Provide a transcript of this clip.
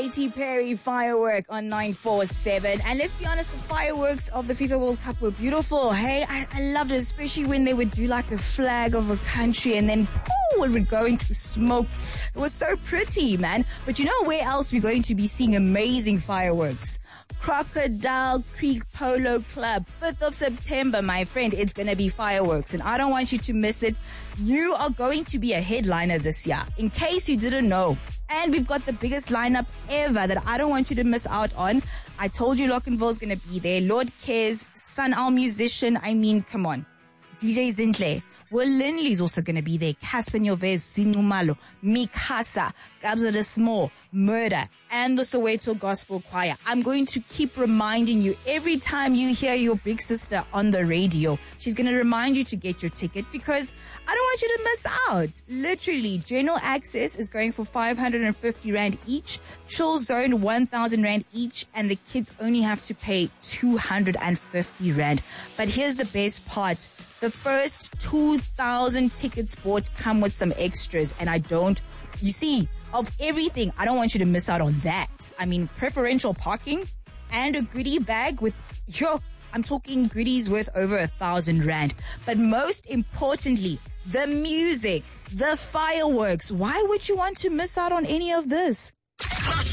Katy Perry firework on 947. And let's be honest, the fireworks of the FIFA World Cup were beautiful. Hey, I loved it, especially when they would do like a flag of a country and then it would go into smoke. It was so pretty, man. But you know where else we're going to be seeing amazing fireworks? Crocodile Creek Polo Club, 5th of September, my friend. It's going to be fireworks and I don't want you to miss it. You are going to be a headliner this year, in case you didn't know. And we've got the biggest lineup ever that I don't want you to miss out on. I told you Lockenville's going to be there. Lord Cares, Sun Al Musician. I mean, come on. DJ Zintle. Will Lindley's also going to be there. Casper Nyovez, Zinumalo, Mikasa, Gabza de Small, Murder, and the Soweto Gospel Choir. I'm going to keep reminding you every time you hear your big sister on the radio. She's going to remind you to get your ticket because I don't want you to miss out. Literally, general access is going for 550 Rand each, chill zone 1,000 Rand each, and the kids only have to pay 250 Rand. But here's the best part. The first 2,000 tickets bought come with some extras, and you see, of everything, I don't want you to miss out on that. I mean, preferential parking and a goodie bag with, I'm talking goodies worth over 1,000 Rand. But most importantly, the music, the fireworks. Why would you want to miss out on any of this?